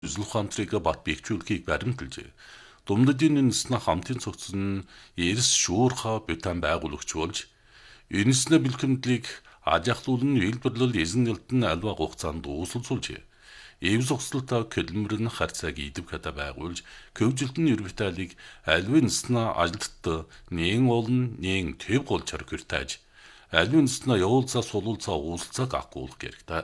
Үзэл ухаантрыг бат бэхжүүлэхийг баримталжээ. Думдадын үндэснэ хамтын цогцсон эрс шуурха бетан байгуулагч болж үндэснэ бэлхэмдлийг ажиахлуулан үйлбэрлэл эзэнгэлтэн альва хугацаанд дуусалжуулжээ. Эвс угсралтай кэлмэр нь харьцааг идэв хата байгуулж көвжилтэн ервиталыг альвын нэснэ ажилтд нээн олон нээн төв голчар гэртэж альвын нэснэ явуулцаа сулуулцаа уулцааг акуулах гэрэгтэй.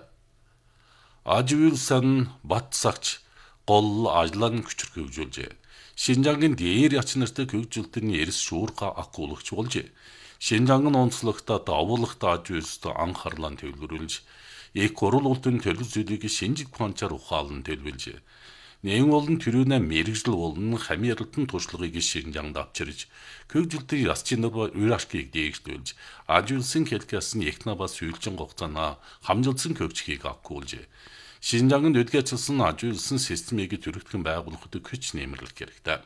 Аживилсан бат сагч гол ажлан күчрэх хөвжүүлжээ. Шинжангийн дээр яч нартай хөвжүүлтэн эрс шуурга акуулагч болжээ. Шинжангийн онцлогтой давуулахтай аживилстэй анхаарлан төвлөрүүлж, их гурвуултын төлөв зүйлийг шинжиг панчаар ухаалan төлөвлөжээ. Нээн болон төрөнө мэрэгжил болон хамиарлтын туршлагыг шинжаанд авчирж, хөвжүүлтийн ясчинаар уурашкийг дээгшүүлж, аживилсан хэлкэсэн ихнабас сүйэлжин гоцаана хамжилсан хөвчгийг акуулжээ. Шинжангийн өдгөөцсөн ажиулсан системийг төрөгдгөн байгуулахад хүч нэмэрлэх хэрэгтэй.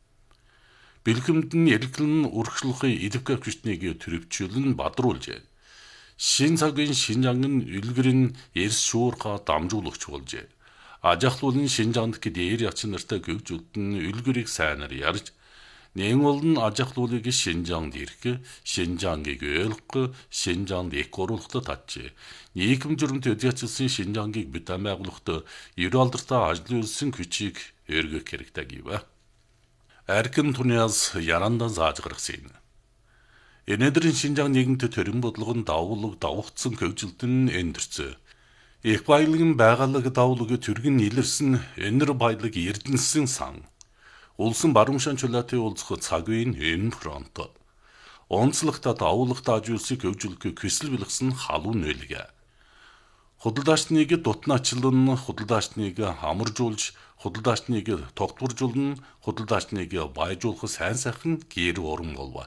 Бэлхэмд нь эргэлэн урагшлахын идэвхтэй хүчнийг төрөвчүүлэн бадруулжээ. Шин цагийн шинжангийн үлгэр нь эрс шуурга дамжуулагч болжээ. Ажахлуулын шинжаанд дээр яч нартай гөвжүүлтэн үлгэрийг сайнаар ярьж, нээн болон ажахлуулыг шинжаанд ирэх, шинжаангийг ойлгох, шинжаанд их оруулахад татжээ. Нийгэм журамт өдгөөцсөн шинжаангийг битэн байгуулахад ер алдартай ажлын үлсэн хүчийг өргөх хэрэгтэй гэв. Аркин туниас яранда зааж гаргасан. Энэдрийн шинжаан нийгэмд төрийн бодлого нь давуулаг давхцсан хөгжилтөн эндэрцээ. Их баялагын байгалаг давуулаг төргөн илэрсэн энэр баялаг эрдэнэсэн сан. Улсын баруун чулаатын уулзах цаг үеийн энэ фронт. Онцлогтой давуулагтай ажиулсыг хөгжүүлэх хүсэл бэлгсэн халуун нөлгөө. Худалдаачныг дутнаачлан, худалдаачныг амаржуулж, худалдаачныг тогтворжуулна, худалдаачныг баяжуулах сайн сайхан гэр уран болов.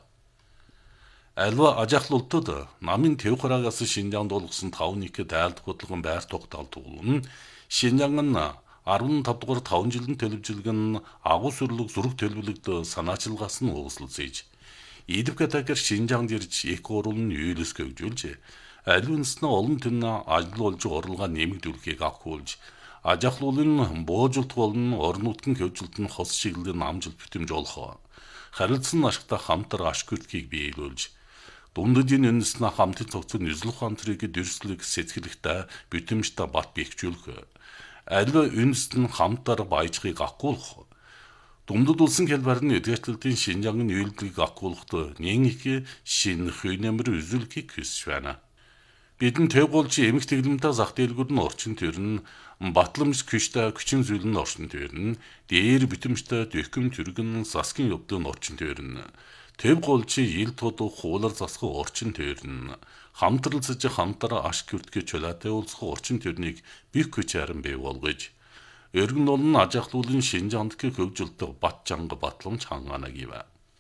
Альва ажахлуултад намын төв хараагаас шинжаанд болгосон 5-1 дайлдах бодлогон байр тогтоол туулна. Шинжаан нь 15 дугаар 5 жилийн төлөвлөлгөн агуу сүрлэг зураг төлөвлөгд санаачилгаас нь угсалцээж идэв катагэр шинжаанд ирж их гурван үйлс хөгжүүлж аливнснаа олон түнэ ажиллуулж орлогоо нэмэгдүүлэхийг акуулж ажахлуулын боожулт болон орон нутгийн хөгжилт нь хос чиглэлийн амжилт бүтэмж олох харилцсан ашигтай хамтар аш гүртгийг биелүүлж дундадын үндэснэ хамтын цогцсон үзэл ухаантрыг дэрслэг сэтгэлэгтэй бүтэмжтэй бат бэхжүүлэх альва үндэстэн хамтар баяжхыг акуулах Думдад улсын хэлбэр нь эдгэжлэлтийн шинжаангийн үйлдэлийг акуулахад нээн их шинэ хийнэмэр үзүүлэхийг хүсэж байна. Бидэнд төв голч эмх тэглэмтэй зах дэлгүүр нь орчин төрн батламж күштэй хүчин зүйл нь орчин төрн дээр битэмжтэй дэхкэм төргөн засгийн явдлын орчин төрн төв голч ил тодох хуулар засах орчин төрн хамтралцаж хамтараа аш гүртгэ чулаатай уулзах орчин төрнийг бих хүч харан бий болгож өргөн олон ажахлуулын шинжаандгийн хөгжилтөг бат жанга батламж хангаана гэв.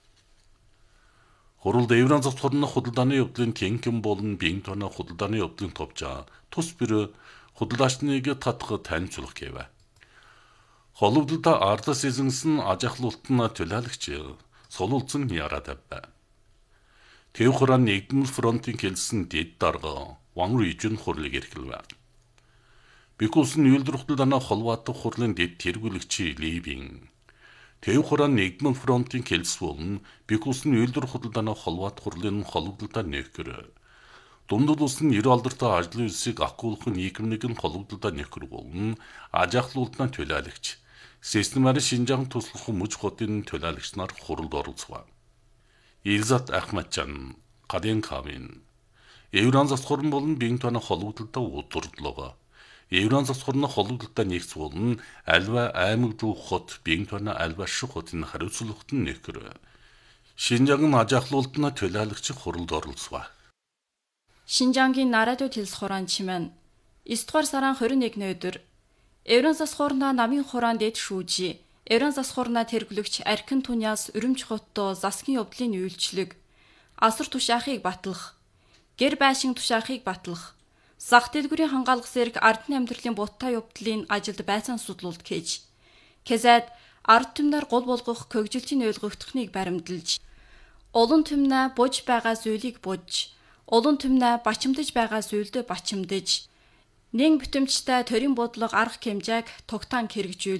Хуралд Евразах хорны худалдааны явдлын тэнхэн болон бие тооны худалдааны явдлын товчаа тус бэр худалдаачныг татах танилцуулах гэв. Холбогдолтой ардас эзэнсэн ажахлуултын төлөөлөгч солилцсон яраад байв. Тэв хураан нэгдмэл фронтын хэлсэн дэд дарга Ван Рижин хурлыг эрхэлв. Бикулсын үйлдвэрлэлдэнэ холбоотой хурлын дэд тэргүүлэгч Ливин Тэв хураан нэгдмэл фронтын хэлс болон Бикулсын үйлдвэрлэлдэнэ холбоот хурлын холбогдолтой нөхөр Дундад улсын ер алдартай ажлын үлсийг акуулах нийгэмнэг нь холбогдолтой нөхөр болон ажахлуултын төлөөлөгч системаар шинжаан туслах мөж хотын төлөөлөгч нар хуралд оролцов. Илзат Ахмаджан Каден Кавин Евран засхорн болон бие тооны холбогдолтой удирдлага Евран засхорны холбогдолтой нэгц болон альва аймаг дүү хот бие тооны альва ших хотын хариуцлагт нь нөхөр Шинжаан ажахлуултын төлөөлөгч хуралд оролцов. Шинжаангийн нарадио хэлс хураан чимэн 9 дугаар сарын 21-ний өдөр Евран засхорна намын хураан дэд шүүжи Евран засхорна тэргүүлэгч Аркин Туниас өрөмж хотто засгийн явдлын үйлчлэг асар тушаахыг батлах гэр байшин тушаахыг батлах зах дэлгүүрийн хангаалах зэрэг ардны амьдралын буттай явдлын ажилд байцаан судлуулт гэж Кезэд ард түмнэр гол болгох хөгжилтийн ойлгогдохныг баримдалж олон түмнэ буж байгаа зүйлийг бужж олон түмнэ бачимдаж байгаа зүйлдээ бачимдаж Нэн бүтэмжтэй төрийн бодлого арга хэмжээг тугтаан хэрэгжүүл